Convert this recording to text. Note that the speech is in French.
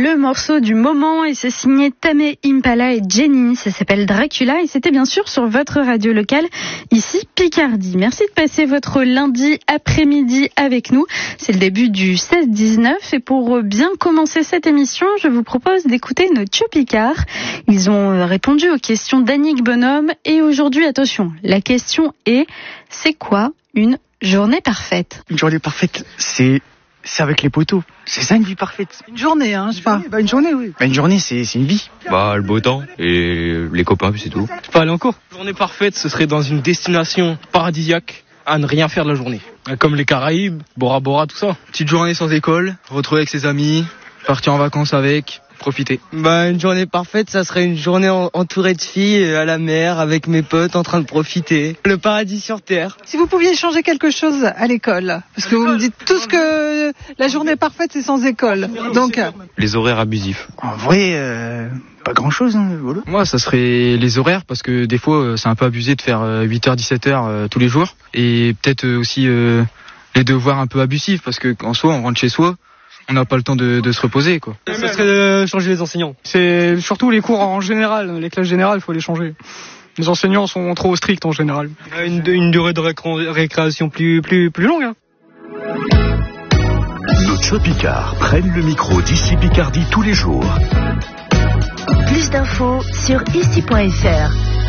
le morceau du moment et c'est signé Tame Impala et Jenny. Ça s'appelle Dracula et c'était bien sûr sur votre radio locale, ici Picardie. Merci de passer votre lundi après-midi avec nous. C'est le début du 16-19 et pour bien commencer cette émission, je vous propose d'écouter nos Tchou Picards. Ils ont répondu aux questions d'Annick Bonhomme et aujourd'hui, attention, la question est, c'est quoi une journée parfaite? Une journée parfaite, c'est avec les poteaux. C'est ça une vie parfaite. Une journée, hein, je sais pas. Une journée, oui. Une journée, c'est une vie. Le beau temps et les copains, puis c'est tout. Je peux aller en cours. Journée parfaite, ce serait dans une destination paradisiaque à ne rien faire de la journée. Comme les Caraïbes, Bora Bora, tout ça. Petite journée sans école, retrouver avec ses amis, partir en vacances avec, profiter. Une journée parfaite, ça serait une journée entourée de filles, à la mer, avec mes potes, en train de profiter. Le paradis sur terre. Si vous pouviez changer quelque chose à l'école, parce que vous me dites tous que la journée parfaite, c'est sans école. Donc, les horaires abusifs. En vrai, pas grand chose, hein, voilà. Moi, ça serait les horaires, parce que des fois, c'est un peu abusé de faire 8h, 17h tous les jours. Et peut-être aussi les devoirs un peu abusifs, parce qu'en soi, on rentre chez soi, on n'a pas le temps de se reposer, quoi. Ça serait de changer les enseignants. C'est surtout les cours en général, les classes générales, il faut les changer. Les enseignants sont trop stricts en général. Une durée de récréation plus longue, hein. Nos Tchou Picards prennent le micro d'ici Picardie tous les jours. Plus d'infos sur ici.fr.